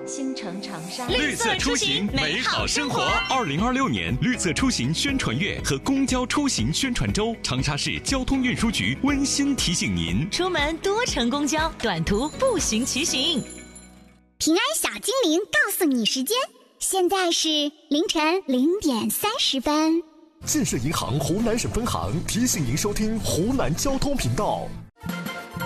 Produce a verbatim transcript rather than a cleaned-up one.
新城长沙。 绿色出行，美好生活。二零二六年绿色出行宣传月和公交出行宣传周，长沙市交通运输局温馨提醒您： 出门多乘公交，短途步行骑行。 平安小精灵告诉你时间，现在是凌晨零点三十分。 建设银行湖南省分行提醒您收听湖南交通频道。